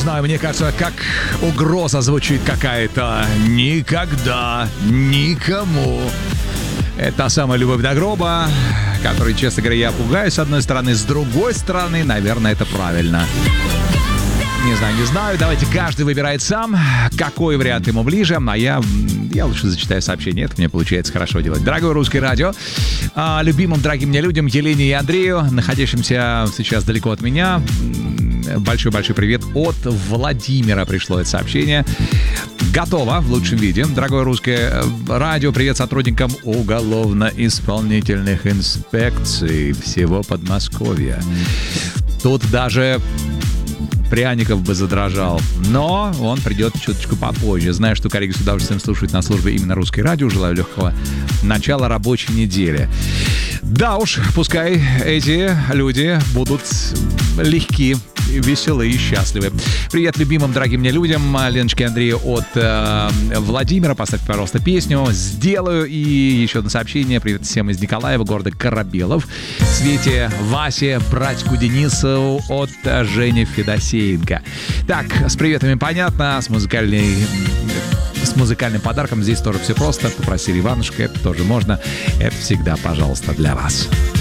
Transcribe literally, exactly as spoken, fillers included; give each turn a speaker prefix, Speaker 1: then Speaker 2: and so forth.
Speaker 1: знаю, мне кажется, как угроза звучит какая-то. Никогда, никому. Это та самая любовь до гроба, которой, честно говоря, я пугаюсь с одной стороны, с другой стороны, наверное, это правильно. Не знаю, не знаю. Давайте каждый выбирает сам, какой вариант ему ближе. А я, я лучше зачитаю сообщение. Это мне получается хорошо делать. Дорогое русское радио, а, любимым, дорогим мне людям, Елене и Андрею, находящимся сейчас далеко от меня, большой-большой привет от Владимира. Пришло это сообщение. Готово в лучшем виде. Дорогое русское радио, привет сотрудникам уголовно-исполнительных инспекций всего Подмосковья. Тут даже Пряников бы задрожал, но он придет чуточку попозже. Знаю, что коллеги с удовольствием слушают на службе именно русское радио. Желаю легкого начала рабочей недели. Да уж, пускай эти люди будут легки, веселые и счастливы. Привет любимым, дорогим мне людям. Леночке и Андрею от э, Владимира. Поставьте, пожалуйста, песню. Сделаю. И еще одно сообщение. Привет всем из Николаева, города Корабелов. Свете, Васе, братьку Денису от Жени Федосеенко. Так, с приветами понятно. С музыкальной... С музыкальным подарком здесь тоже все просто. Попросили Иванушка, это тоже можно. Это всегда, пожалуйста, для вас.